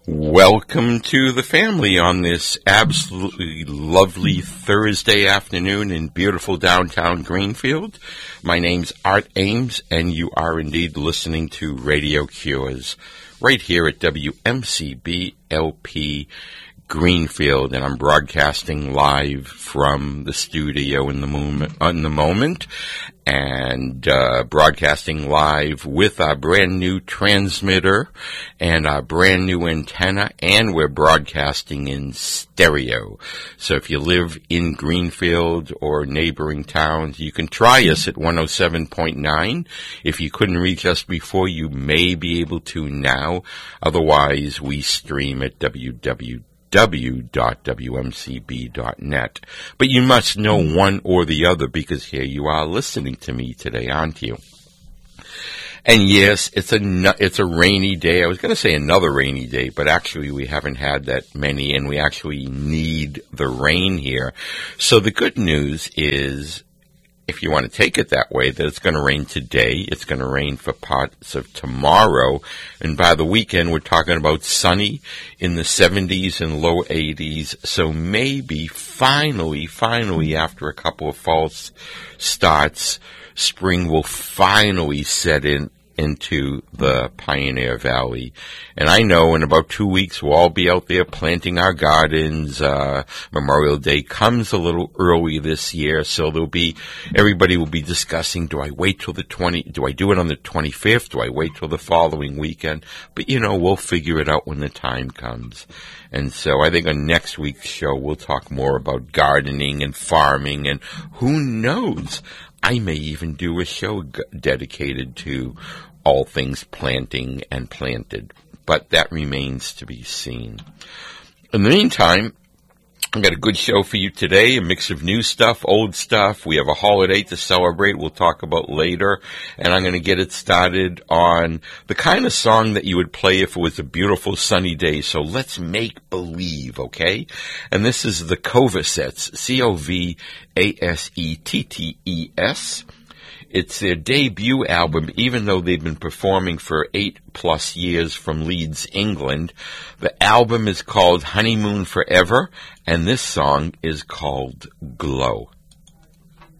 Welcome to the family on this absolutely lovely Thursday afternoon in beautiful downtown Greenfield. My name's Art Ames, and you are indeed listening to Radio Cures right here at WMCB LP Greenfield, and I'm broadcasting live from the studio in the moment, and broadcasting live with our brand new transmitter and our brand new antenna, and we're broadcasting in stereo. So if you live in Greenfield or neighboring towns, you can try us at 107.9. If you couldn't reach us before, you may be able to now. Otherwise, we stream at www.wmcb.net. But you must know one or the other, because here you are listening to me today, aren't you? And yes, it's a rainy day. I was going to say another rainy day, but actually we haven't had that many, and we actually need the rain here. So the good news is, if you want to take it that way, that it's going to rain today, it's going to rain for parts of tomorrow, and by the weekend we're talking about sunny in the 70s and low 80s, so maybe finally, after a couple of false starts, spring will finally set into the Pioneer Valley. And I know in about 2 weeks we'll all be out there planting our gardens. Memorial Day comes a little early this year, so everybody will be discussing, do I wait till do I do it on the 25th? Do I wait till the following weekend? But we'll figure it out when the time comes. And so I think on next week's show we'll talk more about gardening and farming, and who knows, I may even do a show dedicated to all things planting and planted, but that remains to be seen. In the meantime, I've got a good show for you today, a mix of new stuff, old stuff. We have a holiday to celebrate we'll talk about later, and I'm going to get it started on the kind of song that you would play if it was a beautiful sunny day. So let's make believe, okay? And this is the Covasettes, Covasettes. It's their debut album, even though they've been performing for 8+ years from Leeds, England. The album is called Honeymoon Forever, and this song is called Glow.